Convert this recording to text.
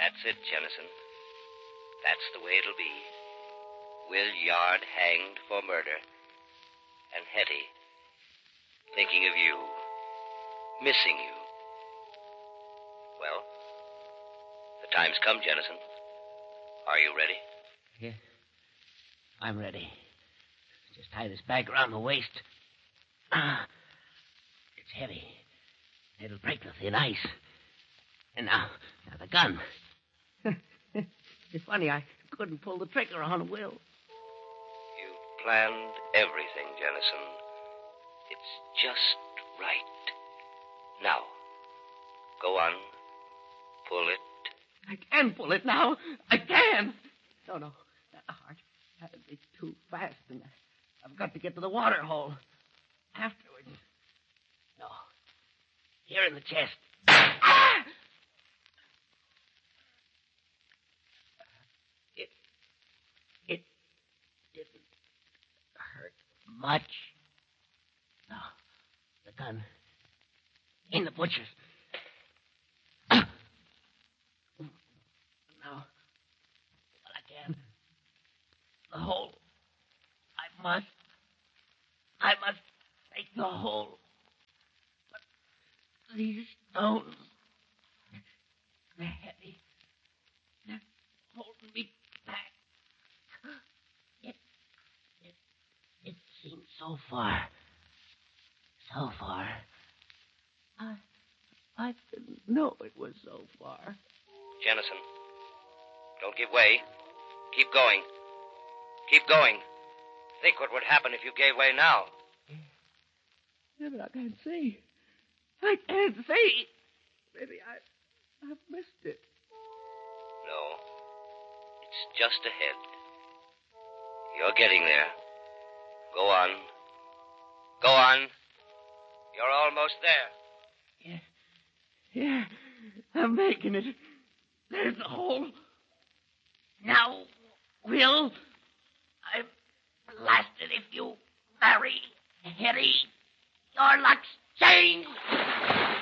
That's it, Jennison. That's the way it'll be. Will Yard hanged for murder. And Hetty thinking of you. Missing you. Well, the time's come, Jennison. Are you ready? Yeah. I'm ready. Just tie this bag around the waist. It's heavy. It'll break the thin ice. And now the gun. It's funny, I couldn't pull the trigger on Will. You planned everything, Jennison. It's just right. Now, go on. Pull it. I can pull it now. I can. No, not hard. That'd be too fast, and I've got to get to the water hole. Afterwards. No. Here in the chest. Ah! It didn't hurt much. No. The gun. In the butcher's. Now, I can. The hole. I must take the hole. But these stones, they're heavy. They're holding me back. It seems so far. So far. I didn't know it was so far. Jennison, don't give way. Keep going. Keep going. Think what would happen if you gave way now. Yeah, but I can't see. I can't see. Maybe I've missed it. No. It's just ahead. You're getting there. Go on. Go on. You're almost there. Yeah, I'm making it. There's the hole. Now, Will, I'm blasted if you marry Hetty. Your luck's changed.